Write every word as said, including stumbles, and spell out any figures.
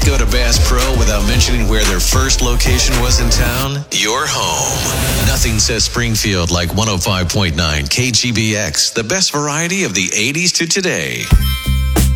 Go to Bass Pro without mentioning where their first location was in town? Your home. Nothing says Springfield like one oh five point nine K G B X, the best variety of the eighties to today.